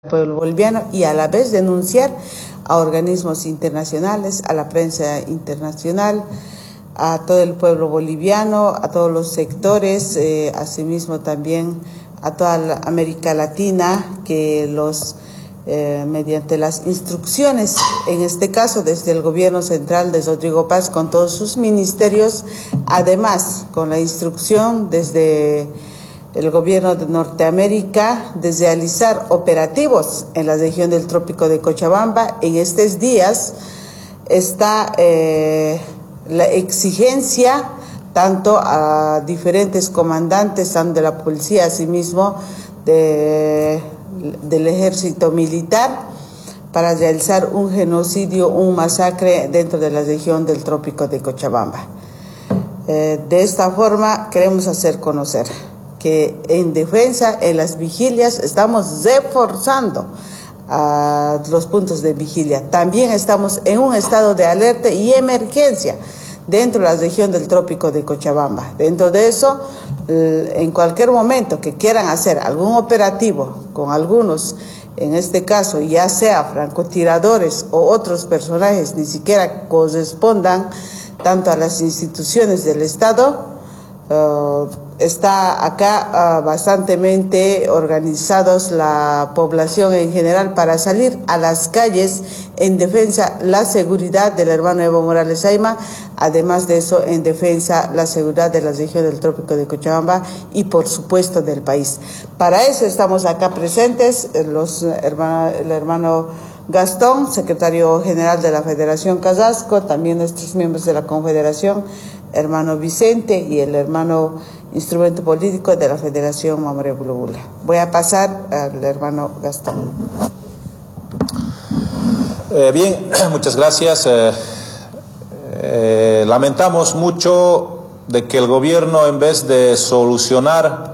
pueblo boliviano y a la vez denunciar a organismos internacionales, a la prensa internacional, a todo el pueblo boliviano, a todos los sectores, asimismo también a toda la América Latina, que mediante las instrucciones, en este caso desde el gobierno central de Rodrigo Paz con todos sus ministerios, además con la instrucción desde el gobierno de Norteamérica de realizar operativos en la región del Trópico de Cochabamba. En estos días está la exigencia tanto a diferentes comandantes, tanto de la policía, asimismo del ejército militar, para realizar un genocidio, un masacre dentro de la región del Trópico de Cochabamba. De esta forma queremos hacer conocer que en defensa, en las vigilias, estamos reforzando los puntos de vigilia. También estamos en un estado de alerta y emergencia dentro de la región del Trópico de Cochabamba. Dentro de eso, en cualquier momento que quieran hacer algún operativo con algunos, en este caso ya sea francotiradores o otros personajes, ni siquiera correspondan tanto a las instituciones del Estado, está acá bastantemente organizados la población en general para salir a las calles en defensa la seguridad del hermano Evo Morales Ayma, además de eso en defensa la seguridad de la región del Trópico de Cochabamba y por supuesto del país. Para eso estamos acá presentes el hermano Gastón, secretario general de la Federación Kazasco, también nuestros miembros de la Confederación, hermano Vicente y el hermano instrumento político de la Federación Mamre Bulubula. Voy a pasar al hermano Gastón. Bien, muchas gracias. Lamentamos mucho de que el gobierno, en vez de solucionar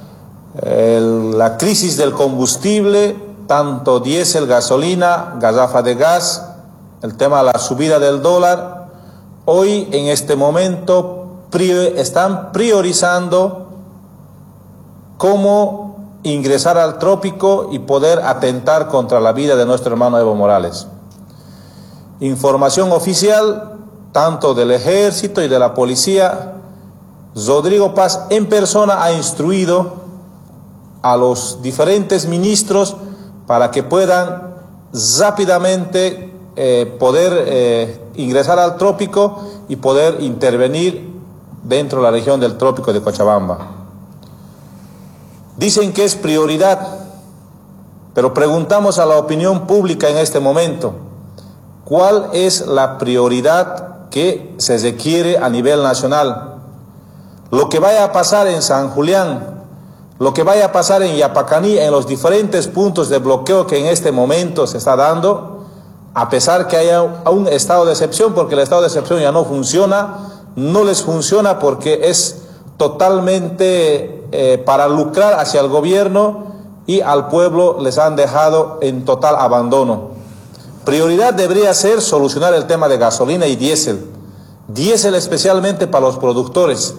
la crisis del combustible, tanto diésel, gasolina, garrafa de gas, el tema de la subida del dólar, hoy en este momento están priorizando cómo ingresar al trópico y poder atentar contra la vida de nuestro hermano Evo Morales. Información oficial, tanto del ejército y de la policía, Rodrigo Paz en persona ha instruido a los diferentes ministros para que puedan rápidamente poder ingresar al trópico y poder intervenir dentro de la región del Trópico de Cochabamba. Dicen que es prioridad, pero preguntamos a la opinión pública en este momento, ¿cuál es la prioridad que se requiere a nivel nacional? Lo que vaya a pasar en San Julián, lo que vaya a pasar en Yapacaní, en los diferentes puntos de bloqueo que en este momento se está dando, a pesar que haya un estado de excepción, porque el estado de excepción ya no funciona, no les funciona porque es totalmente para lucrar hacia el gobierno y al pueblo les han dejado en total abandono. Prioridad debería ser solucionar el tema de gasolina y diésel especialmente para los productores,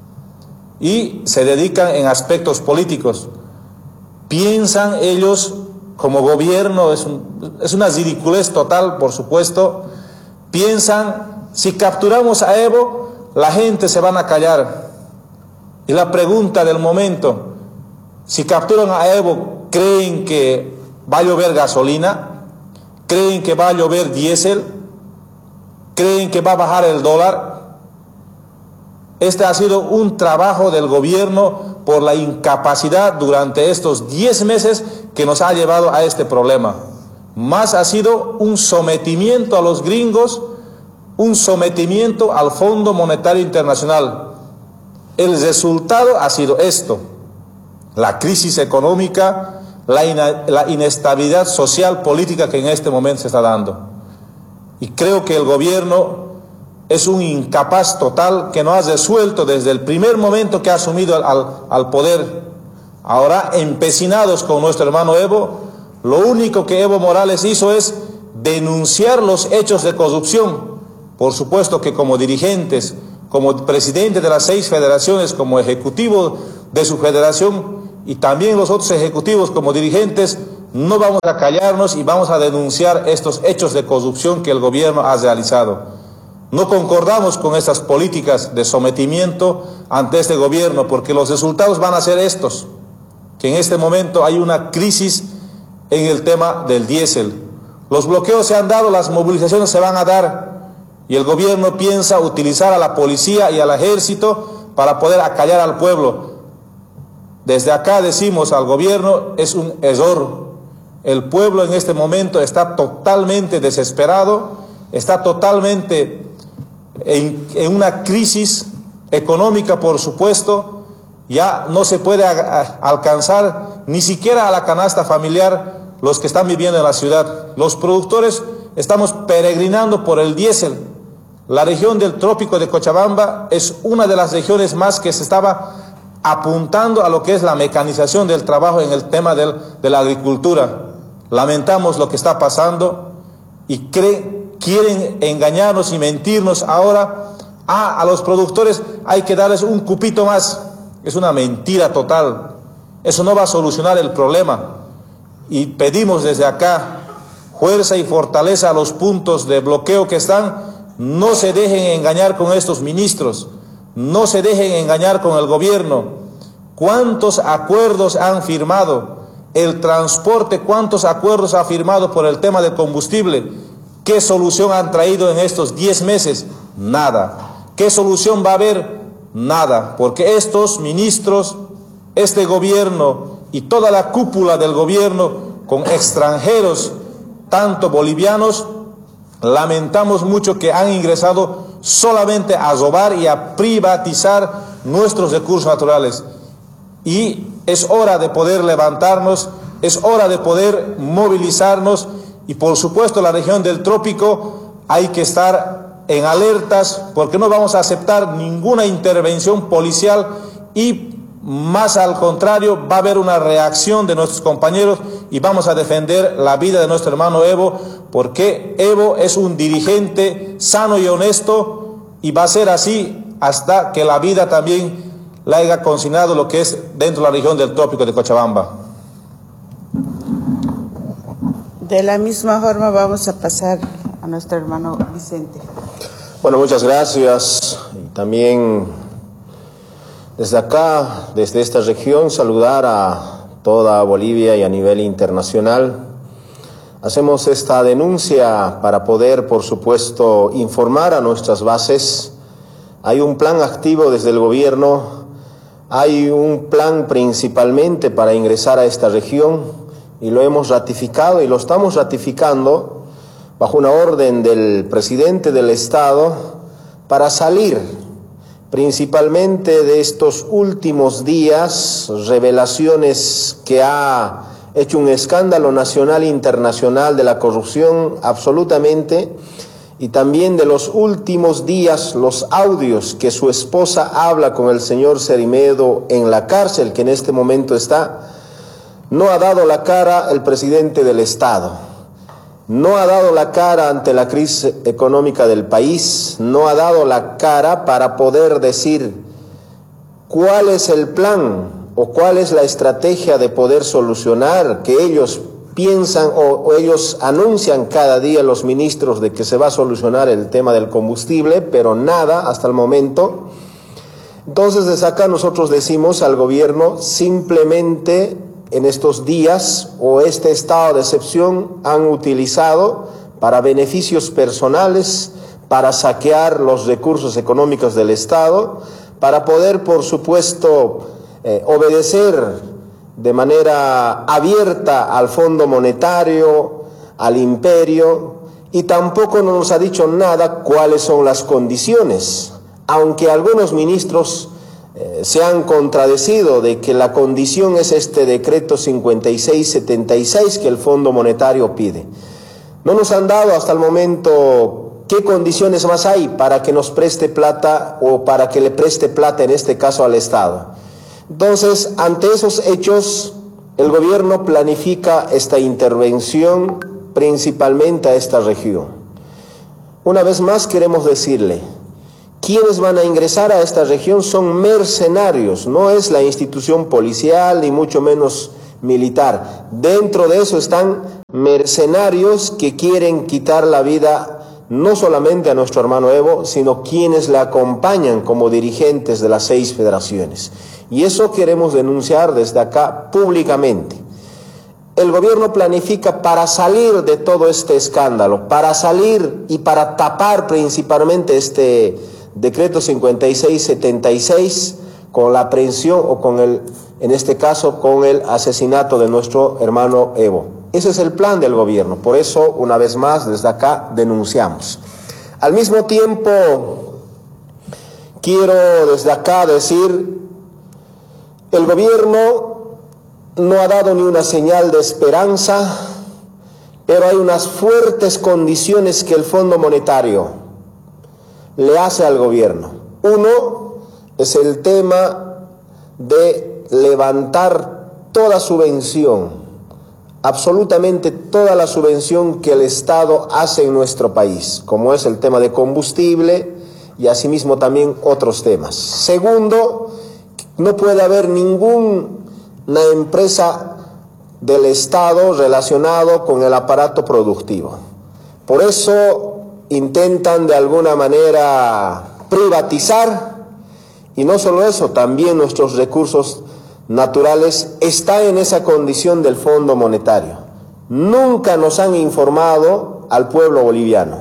y se dedican en aspectos políticos. Piensan ellos como gobierno, es una ridiculez total, por supuesto. Piensan, si capturamos a Evo, la gente se van a callar. Y la pregunta del momento, si capturan a Evo, ¿creen que va a llover gasolina? ¿Creen que va a llover diésel? ¿Creen que va a bajar el dólar? Este ha sido un trabajo del gobierno por la incapacidad durante estos 10 meses que nos ha llevado a este problema. Más ha sido un sometimiento a los gringos, un sometimiento al Fondo Monetario Internacional. El resultado ha sido esto: la crisis económica, la inestabilidad social, política que en este momento se está dando. Y creo que el gobierno es un incapaz total que no ha resuelto desde el primer momento que ha asumido al poder. Ahora, empecinados con nuestro hermano Evo, lo único que Evo Morales hizo es denunciar los hechos de corrupción. Por supuesto que como dirigentes, como presidente de las 6 federaciones, como ejecutivo de su federación y también los otros ejecutivos como dirigentes, no vamos a callarnos y vamos a denunciar estos hechos de corrupción que el gobierno ha realizado. No concordamos con estas políticas de sometimiento ante este gobierno, porque los resultados van a ser estos, que en este momento hay una crisis en el tema del diésel. Los bloqueos se han dado, las movilizaciones se van a dar, y el gobierno piensa utilizar a la policía y al ejército para poder acallar al pueblo. Desde acá decimos al gobierno, es un error. El pueblo en este momento está totalmente desesperado, está totalmente en una crisis económica, por supuesto. Ya no se puede alcanzar ni siquiera a la canasta familiar los que están viviendo en la ciudad. Los productores estamos peregrinando por el diésel. La región del trópico de Cochabamba es una de las regiones más que se estaba apuntando a lo que es la mecanización del trabajo en el tema de la agricultura. Lamentamos lo que está pasando y quieren engañarnos y mentirnos ahora. A los productores hay que darles un cupito más. Es una mentira total. Eso no va a solucionar el problema. Y pedimos desde acá fuerza y fortaleza a los puntos de bloqueo que están. No se dejen engañar con estos ministros. No se dejen engañar con el gobierno. ¿Cuántos acuerdos han firmado? El transporte, ¿cuántos acuerdos ha firmado por el tema del combustible? ¿Qué solución han traído en estos 10 meses? Nada. ¿Qué solución va a haber? Nada. Porque estos ministros, este gobierno y toda la cúpula del gobierno con extranjeros, tanto bolivianos, lamentamos mucho que han ingresado solamente a robar y a privatizar nuestros recursos naturales. Y es hora de poder levantarnos, es hora de poder movilizarnos y por supuesto la región del trópico hay que estar en alertas porque no vamos a aceptar ninguna intervención policial y más al contrario va a haber una reacción de nuestros compañeros y vamos a defender la vida de nuestro hermano Evo porque Evo es un dirigente sano y honesto y va a ser así hasta que la vida también la haya consignado lo que es dentro de la región del trópico de Cochabamba. De la misma forma vamos a pasar a nuestro hermano Vicente. Bueno, muchas gracias. Y también desde acá, desde esta región, saludar a toda Bolivia y a nivel internacional. Hacemos esta denuncia para poder, por supuesto, informar a nuestras bases. Hay un plan activo desde el gobierno. Hay un plan principalmente para ingresar a esta región y lo hemos ratificado y lo estamos ratificando bajo una orden del presidente del Estado para salir principalmente de estos últimos días, revelaciones que ha hecho un escándalo nacional e internacional de la corrupción absolutamente. Y también de los últimos días, los audios que su esposa habla con el señor Cerimedo en la cárcel, que en este momento está. No ha dado la cara el presidente del Estado. No ha dado la cara ante la crisis económica del país. No ha dado la cara para poder decir cuál es el plan o cuál es la estrategia de poder solucionar que ellos piensan o ellos anuncian cada día los ministros de que se va a solucionar el tema del combustible, pero nada hasta el momento. Entonces desde acá nosotros decimos al gobierno simplemente en estos días o este estado de excepción han utilizado para beneficios personales, para saquear los recursos económicos del Estado, para poder por supuesto obedecer de manera abierta al Fondo Monetario, al imperio, y tampoco nos ha dicho nada cuáles son las condiciones, aunque algunos ministros se han contradecido de que la condición es este decreto 5676 que el Fondo Monetario pide. No nos han dado hasta el momento qué condiciones más hay para que nos preste plata o para que le preste plata en este caso al Estado. Entonces, ante esos hechos, el gobierno planifica esta intervención principalmente a esta región. Una vez más queremos decirle, quienes van a ingresar a esta región son mercenarios, no es la institución policial ni mucho menos militar. Dentro de eso están mercenarios que quieren quitar la vida no solamente a nuestro hermano Evo, sino quienes le acompañan como dirigentes de las 6 federaciones. Y eso queremos denunciar desde acá públicamente. El gobierno planifica para salir de todo este escándalo, para salir y para tapar principalmente este decreto 5676 con la aprehensión o con en este caso, con el asesinato de nuestro hermano Evo. Ese es el plan del gobierno. Por eso, una vez más, desde acá denunciamos. Al mismo tiempo, quiero desde acá decir, el gobierno no ha dado ni una señal de esperanza, pero hay unas fuertes condiciones que el Fondo Monetario le hace al gobierno. Uno es el tema de levantar toda subvención, absolutamente toda la subvención que el Estado hace en nuestro país, como es el tema de combustible y asimismo también otros temas. Segundo, no puede haber ninguna empresa del Estado relacionado con el aparato productivo. Por eso intentan de alguna manera privatizar, y no solo eso, también nuestros recursos naturales están en esa condición del Fondo Monetario. Nunca nos han informado al pueblo boliviano,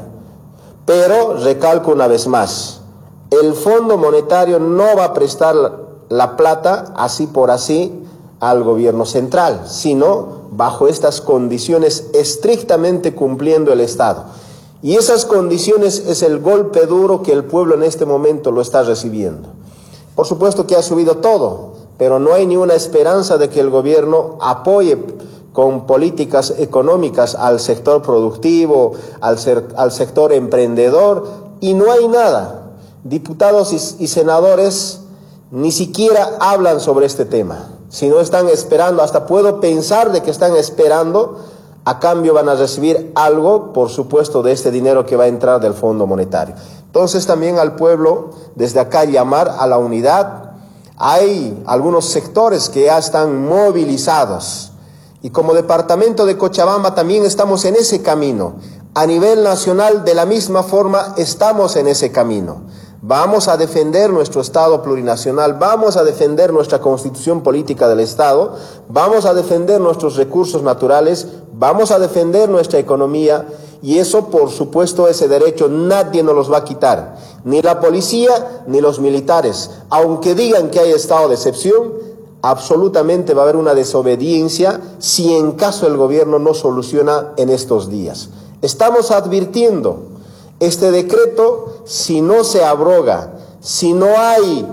pero recalco una vez más, el Fondo Monetario no va a prestar la plata así por así al gobierno central, sino bajo estas condiciones estrictamente cumpliendo el Estado. Y esas condiciones es el golpe duro que el pueblo en este momento lo está recibiendo. Por supuesto que ha subido todo, pero no hay ni una esperanza de que el gobierno apoye con políticas económicas al sector productivo, al sector emprendedor, y no hay nada. Diputados y senadores ni siquiera hablan sobre este tema, sino están esperando, hasta puedo pensar de que están esperando, a cambio van a recibir algo, por supuesto, de este dinero que va a entrar del Fondo Monetario. Entonces también al pueblo, desde acá llamar a la unidad. Hay algunos sectores que ya están movilizados y como departamento de Cochabamba también estamos en ese camino. A nivel nacional, de la misma forma, estamos en ese camino. Vamos a defender nuestro Estado plurinacional, vamos a defender nuestra constitución política del Estado, vamos a defender nuestros recursos naturales, vamos a defender nuestra economía, y eso, por supuesto, ese derecho nadie nos los va a quitar, ni la policía ni los militares. Aunque digan que hay estado de excepción, absolutamente va a haber una desobediencia si en caso el gobierno no soluciona en estos días. Estamos advirtiendo, este decreto, si no se abroga, si no hay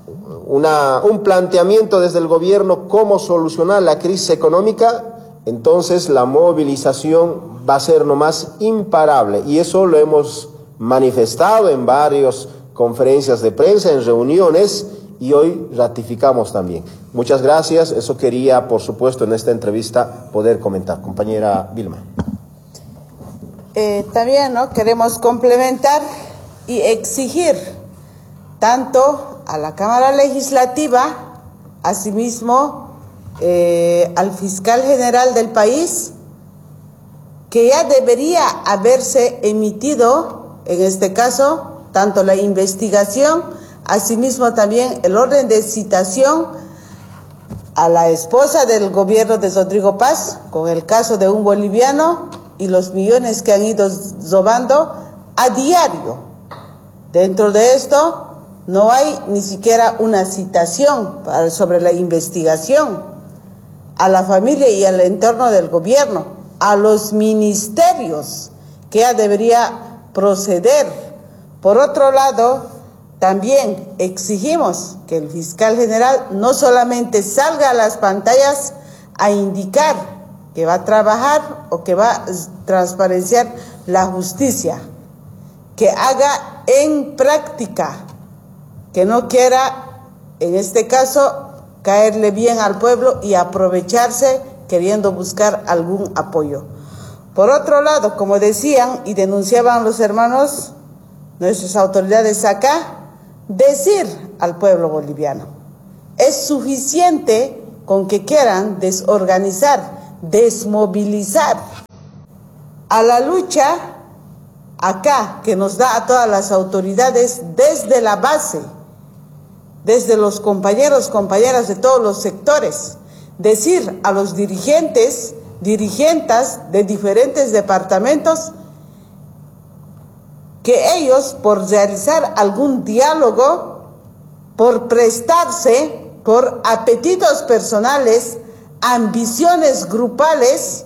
un planteamiento desde el gobierno cómo solucionar la crisis económica, entonces la movilización va a ser nomás imparable. Y eso lo hemos manifestado en varias conferencias de prensa, en reuniones, y hoy ratificamos también. Muchas gracias. Eso quería, por supuesto, en esta entrevista poder comentar. Compañera Vilma. También queremos complementar y exigir tanto a la Cámara Legislativa, asimismo al fiscal general del país, que ya debería haberse emitido, en este caso, tanto la investigación, asimismo también el orden de citación a la esposa del gobierno de Rodrigo Paz, con el caso de un boliviano y los millones que han ido robando a diario. Dentro de esto no hay ni siquiera una citación sobre la investigación a la familia y al entorno del gobierno, a los ministerios, que ya debería proceder. Por otro lado, también exigimos que el fiscal general no solamente salga a las pantallas a indicar que va a trabajar o que va a transparenciar la justicia, que haga en práctica, que no quiera, en este caso, caerle bien al pueblo y aprovecharse queriendo buscar algún apoyo. Por otro lado, como decían y denunciaban los hermanos, nuestras autoridades acá, decir al pueblo boliviano, es suficiente con que quieran desorganizar, desmovilizar a la lucha acá que nos da a todas las autoridades desde la base, desde los compañeras de todos los sectores, decir a los dirigentes, dirigentas de diferentes departamentos que ellos, por realizar algún diálogo, por prestarse, por apetitos personales, ambiciones grupales,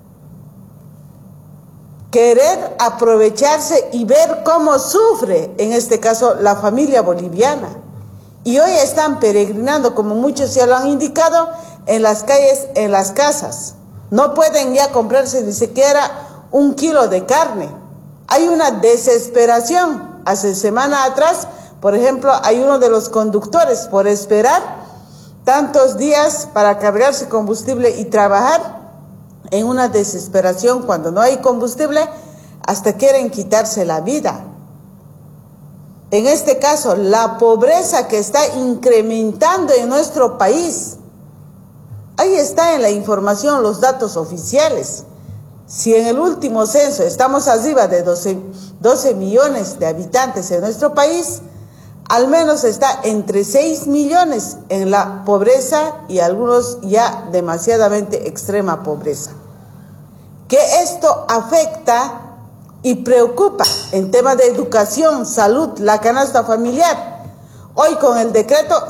querer aprovecharse y ver cómo sufre, en este caso, la familia boliviana. Y hoy están peregrinando, como muchos ya lo han indicado, en las calles, en las casas. No pueden ya comprarse ni siquiera 1 kilo de carne. Hay una desesperación. Hace semana atrás, por ejemplo, hay uno de los conductores por esperar tantos días para cargarse combustible y trabajar en una desesperación cuando no hay combustible, hasta quieren quitarse la vida. En este caso, la pobreza que está incrementando en nuestro país. Ahí está en la información los datos oficiales. Si en el último censo estamos arriba de 12 millones de habitantes en nuestro país, al menos está entre 6 millones en la pobreza y algunos ya demasiadamente extrema pobreza. Que esto afecta y preocupa en temas de educación, salud, la canasta familiar. Hoy con el decreto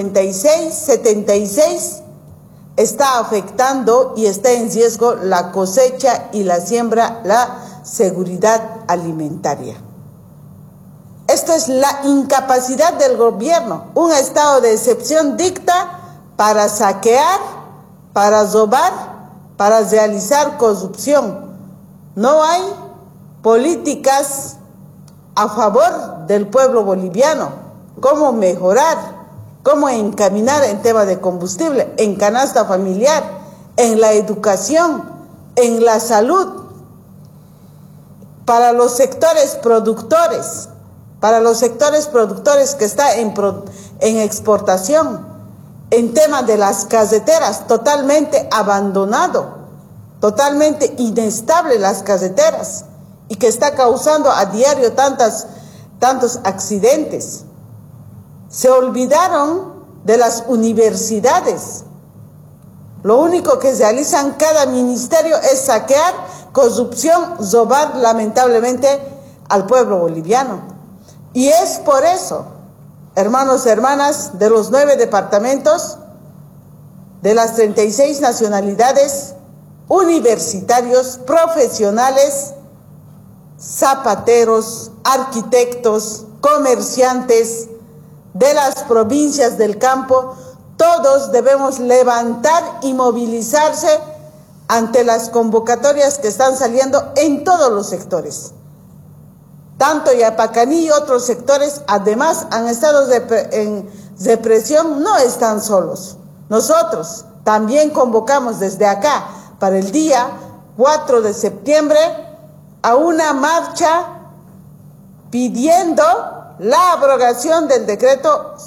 5676 está afectando y está en riesgo la cosecha y la siembra, la seguridad alimentaria. Esto es la incapacidad del gobierno. Un estado de excepción dicta para saquear, para robar, para realizar corrupción. No hay políticas a favor del pueblo boliviano. Cómo mejorar, cómo encaminar en tema de combustible, en canasta familiar, en la educación, en la salud, para los sectores productores. Para los sectores productores que está en exportación, en tema de las carreteras, totalmente abandonado, totalmente inestable las carreteras, y que está causando a diario tantos accidentes. Se olvidaron de las universidades. Lo único que realizan cada ministerio es saquear, corrupción, robar lamentablemente al pueblo boliviano. Y es por eso, hermanos y hermanas, de los 9 departamentos, de las 36 nacionalidades, universitarios, profesionales, zapateros, arquitectos, comerciantes, de las provincias del campo, todos debemos levantar y movilizarse ante las convocatorias que están saliendo en todos los sectores. Tanto Yapacaní y otros sectores, además, han estado en represión, no están solos. Nosotros también convocamos desde acá para el día 4 de septiembre a una marcha pidiendo la abrogación del decreto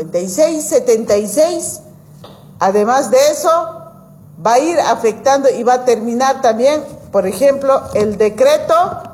5676. Además de eso, va a ir afectando y va a terminar también, por ejemplo, el decreto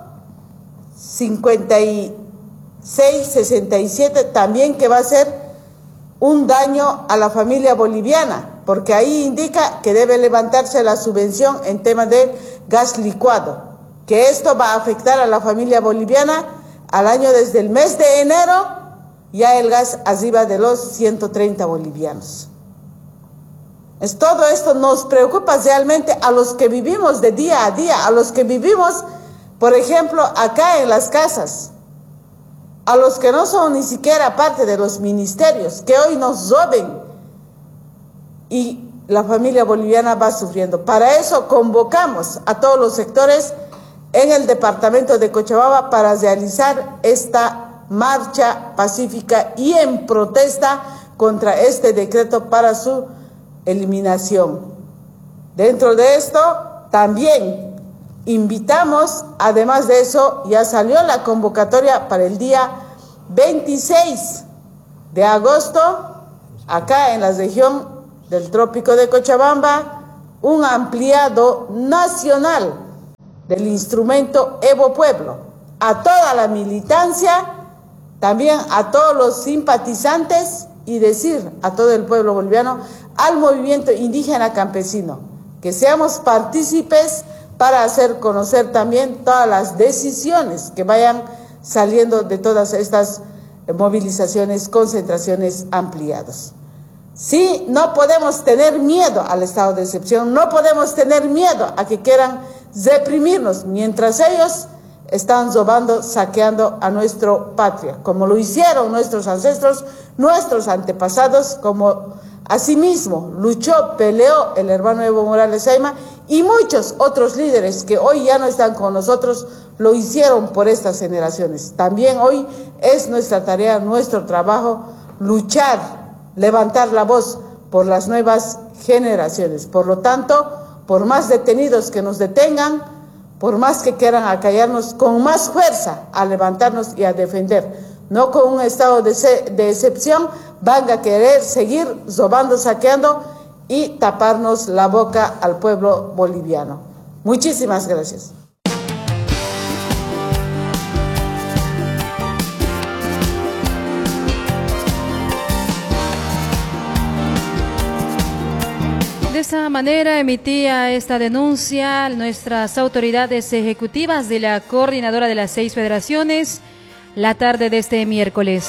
5667 también, que va a ser un daño a la familia boliviana, porque ahí indica que debe levantarse la subvención en tema de gas licuado, que esto va a afectar a la familia boliviana al año desde el mes de enero, ya el gas arriba de los 130 bolivianos. Todo esto nos preocupa realmente a los que vivimos de día a día, a los que vivimos, por ejemplo, acá en las casas, a los que no son ni siquiera parte de los ministerios, que hoy nos roben y la familia boliviana va sufriendo. Para eso convocamos a todos los sectores en el departamento de Cochabamba para realizar esta marcha pacífica y en protesta contra este decreto para su eliminación. Dentro de esto también invitamos, además de eso, ya salió la convocatoria para el día 26 de agosto, acá en la región del trópico de Cochabamba, un ampliado nacional del instrumento Evo Pueblo, a toda la militancia, también a todos los simpatizantes y decir a todo el pueblo boliviano, al movimiento indígena campesino, que seamos partícipes para hacer conocer también todas las decisiones que vayan saliendo de todas estas movilizaciones, concentraciones ampliadas. Sí, no podemos tener miedo al estado de excepción, no podemos tener miedo a que quieran reprimirnos, mientras ellos están robando, saqueando a nuestra patria, como lo hicieron nuestros ancestros, nuestros antepasados, como asimismo luchó, peleó el hermano Evo Morales Ayma y muchos otros líderes que hoy ya no están con nosotros, lo hicieron por estas generaciones. También hoy es nuestra tarea, nuestro trabajo, luchar, levantar la voz por las nuevas generaciones. Por lo tanto, por más detenidos que nos detengan, por más que quieran acallarnos, con más fuerza a levantarnos y a defender, no con un estado de excepción, van a querer seguir robando, saqueando y taparnos la boca al pueblo boliviano. Muchísimas gracias. De esa manera emitía esta denuncia nuestras autoridades ejecutivas de la Coordinadora de las 6 federaciones la tarde de este miércoles.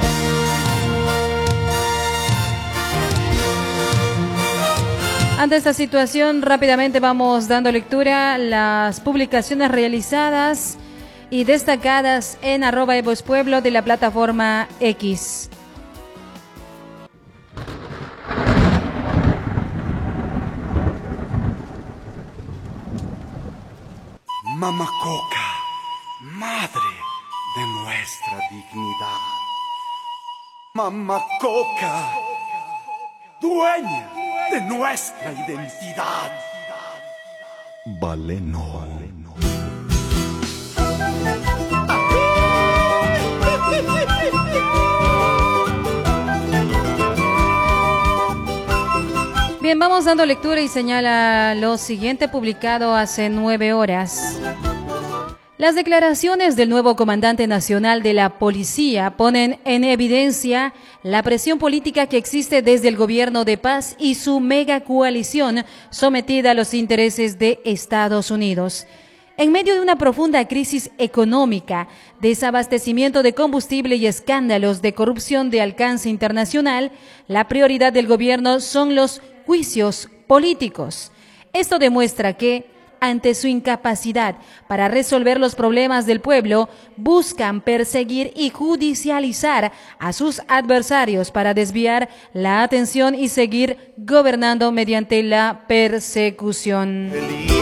Ante esta situación, rápidamente vamos dando lectura a las publicaciones realizadas y destacadas en @evospueblo de la plataforma X. Mama Coca, madre de nuestra dignidad. Mama Coca, dueña de nuestra identidad. Valeno. Bien, vamos dando lectura y señala lo siguiente, publicado hace 9 horas. Las declaraciones del nuevo comandante nacional de la policía ponen en evidencia la presión política que existe desde el gobierno de paz y su mega coalición sometida a los intereses de Estados Unidos. En medio de una profunda crisis económica, desabastecimiento de combustible y escándalos de corrupción de alcance internacional, la prioridad del gobierno son los juicios políticos. Esto demuestra que, ante su incapacidad para resolver los problemas del pueblo, buscan perseguir y judicializar a sus adversarios para desviar la atención y seguir gobernando mediante la persecución.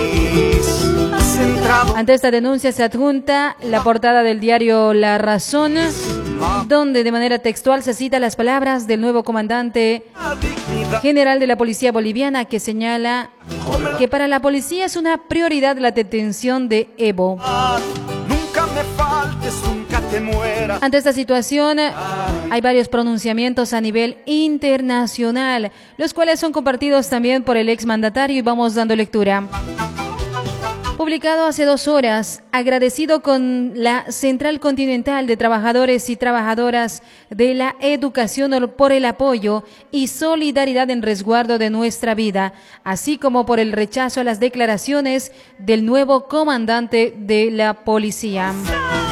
Ante esta denuncia se adjunta la portada del diario La Razón, donde de manera textual se cita las palabras del nuevo comandante general de la policía boliviana, que señala que para la policía es una prioridad la detención de Evo. Nunca me faltes, nunca te mueras. Ante esta situación hay varios pronunciamientos a nivel internacional, los cuales son compartidos también por el exmandatario y vamos dando lectura. Publicado hace 2 horas, agradecido con la Central Continental de Trabajadores y Trabajadoras de la Educación por el apoyo y solidaridad en resguardo de nuestra vida, así como por el rechazo a las declaraciones del nuevo comandante de la policía.